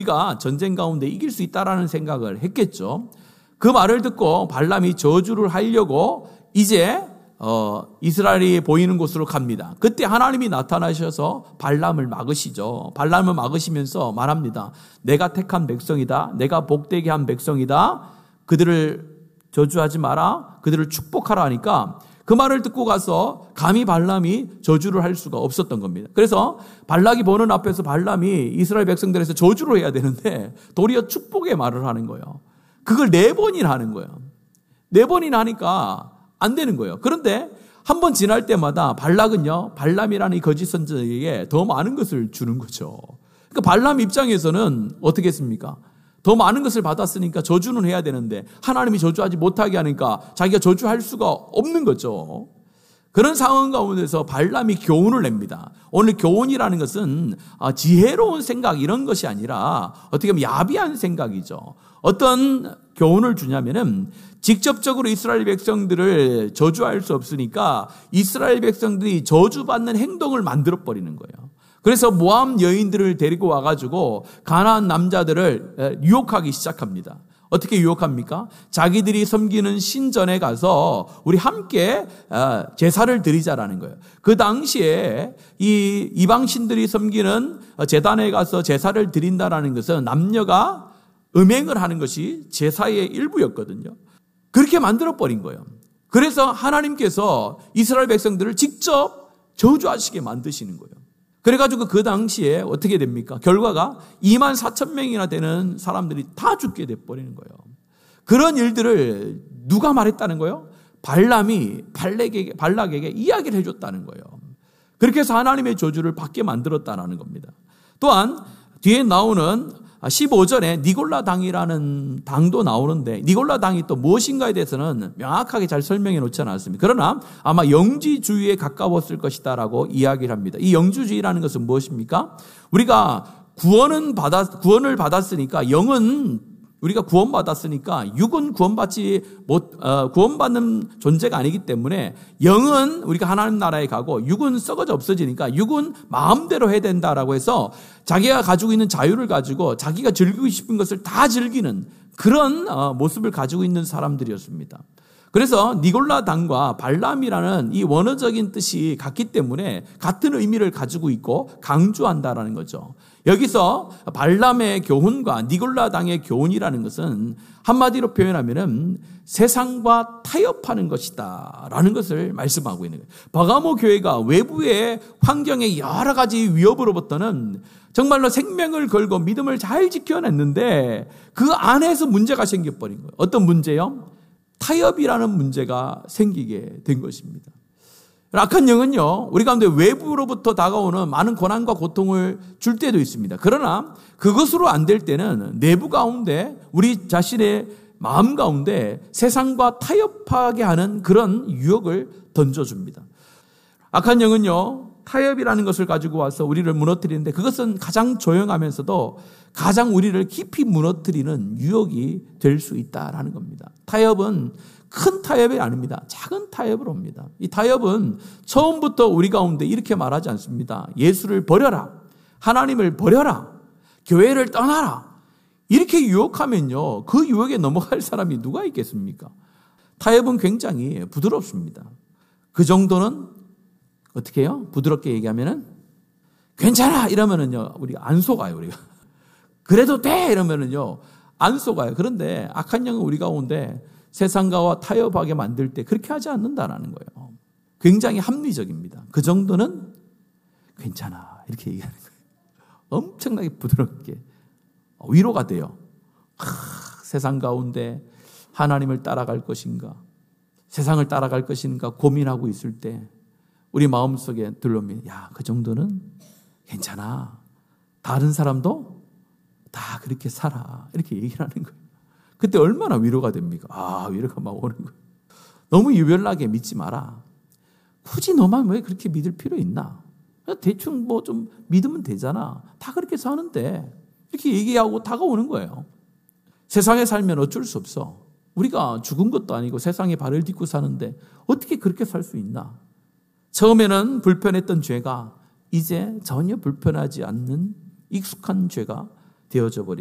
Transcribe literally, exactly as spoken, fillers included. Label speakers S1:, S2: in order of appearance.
S1: 우리가 전쟁 가운데 이길 수 있다라는 생각을 했겠죠. 그 말을 듣고 발람이 저주를 하려고 이제 어, 이스라엘이 보이는 곳으로 갑니다. 그때 하나님이 나타나셔서 발람을 막으시죠. 발람을 막으시면서 말합니다. 내가 택한 백성이다. 내가 복되게 한 백성이다. 그들을 저주하지 마라. 그들을 축복하라 하니까 그 말을 듣고 가서 감히 발람이 저주를 할 수가 없었던 겁니다. 그래서 발락이 보는 앞에서 발람이 이스라엘 백성들에서 저주를 해야 되는데 도리어 축복의 말을 하는 거예요. 그걸 네 번이나 하는 거예요. 네 번이나 하니까 안 되는 거예요. 그런데 한 번 지날 때마다 발락은요, 발람이라는 이 거짓 선지자에게 더 많은 것을 주는 거죠. 그러니까 발람 입장에서는 어떻게 했습니까? 더 많은 것을 받았으니까 저주는 해야 되는데 하나님이 저주하지 못하게 하니까 자기가 저주할 수가 없는 거죠. 그런 상황 가운데서 발람이 교훈을 냅니다. 오늘 교훈이라는 것은 지혜로운 생각 이런 것이 아니라 어떻게 보면 야비한 생각이죠. 어떤 교훈을 주냐면은 직접적으로 이스라엘 백성들을 저주할 수 없으니까 이스라엘 백성들이 저주받는 행동을 만들어버리는 거예요. 그래서 모함 여인들을 데리고 와가지고 가나안 남자들을 유혹하기 시작합니다. 어떻게 유혹합니까? 자기들이 섬기는 신전에 가서 우리 함께 제사를 드리자라는 거예요. 그 당시에 이 이방신들이 섬기는 제단에 가서 제사를 드린다라는 것은 남녀가 음행을 하는 것이 제사의 일부였거든요. 그렇게 만들어버린 거예요. 그래서 하나님께서 이스라엘 백성들을 직접 저주하시게 만드시는 거예요. 그래가지고 그 당시에 어떻게 됩니까? 결과가 이만 사천 명이나 되는 사람들이 다 죽게 돼버리는 거예요. 그런 일들을 누가 말했다는 거예요? 발람이 발락에게, 발락에게 이야기를 해줬다는 거예요. 그렇게 해서 하나님의 저주를 받게 만들었다는 겁니다. 또한 뒤에 나오는 십오 절에 니골라 당이라는 당도 나오는데 니골라 당이 또 무엇인가에 대해서는 명확하게 잘 설명해 놓지 않았습니다. 그러나 아마 영지주의에 가까웠을 것이다라고 이야기를 합니다. 이 영지주의라는 것은 무엇입니까? 우리가 구원은 받았, 구원을 받았으니까 영은 우리가 구원받았으니까 육은 구원받지 못, 어, 구원받는 존재가 아니기 때문에 영은 우리가 하나님 나라에 가고 육은 썩어져 없어지니까 육은 마음대로 해야 된다라고 해서 자기가 가지고 있는 자유를 가지고 자기가 즐기고 싶은 것을 다 즐기는 그런 어, 모습을 가지고 있는 사람들이었습니다. 그래서 니골라 당과 발람이라는 이 원어적인 뜻이 같기 때문에 같은 의미를 가지고 있고 강조한다라는 거죠. 여기서 발람의 교훈과 니골라 당의 교훈이라는 것은 한마디로 표현하면은 세상과 타협하는 것이다라는 것을 말씀하고 있는 거예요. 버가모 교회가 외부의 환경의 여러 가지 위협으로부터는 정말로 생명을 걸고 믿음을 잘 지켜냈는데 그 안에서 문제가 생겨버린 거예요. 어떤 문제요? 타협이라는 문제가 생기게 된 것입니다. 악한 영은요, 우리 가운데 외부로부터 다가오는 많은 고난과 고통을 줄 때도 있습니다. 그러나 그것으로 안 될 때는 내부 가운데 우리 자신의 마음 가운데 세상과 타협하게 하는 그런 유혹을 던져줍니다. 악한 영은요, 타협이라는 것을 가지고 와서 우리를 무너뜨리는데 그것은 가장 조용하면서도 가장 우리를 깊이 무너뜨리는 유혹이 될 수 있다라는 겁니다. 타협은 큰 타협이 아닙니다. 작은 타협을 옵니다. 이 타협은 처음부터 우리 가운데 이렇게 말하지 않습니다. 예수를 버려라. 하나님을 버려라. 교회를 떠나라. 이렇게 유혹하면요, 그 유혹에 넘어갈 사람이 누가 있겠습니까? 타협은 굉장히 부드럽습니다. 그 정도는 어떻게 해요? 부드럽게 얘기하면은 괜찮아 이러면은요, 우리가 안 속아요. 우리가 그래도 돼 이러면은요 안 속아요. 그런데 악한 영은 우리 가운데 세상과 타협하게 만들 때 그렇게 하지 않는다라는 거예요. 굉장히 합리적입니다. 그 정도는 괜찮아 이렇게 얘기하는 거예요. 엄청나게 부드럽게 위로가 돼요. 아, 세상 가운데 하나님을 따라갈 것인가, 세상을 따라갈 것인가 고민하고 있을 때 우리 마음속에 들려오면 야, 그 정도는 괜찮아. 다른 사람도 다 그렇게 살아. 이렇게 얘기를 하는 거예요. 그때 얼마나 위로가 됩니까? 아, 위로가 막 오는 거예요. 너무 유별나게 믿지 마라. 굳이 너만 왜 그렇게 믿을 필요 있나? 대충 뭐 좀 믿으면 되잖아. 다 그렇게 사는데. 이렇게 얘기하고 다가오는 거예요. 세상에 살면 어쩔 수 없어. 우리가 죽은 것도 아니고 세상에 발을 딛고 사는데 어떻게 그렇게 살 수 있나? 처음에는 불편했던 죄가 이제 전혀 불편하지 않는 익숙한 죄가 되어져 버립니다.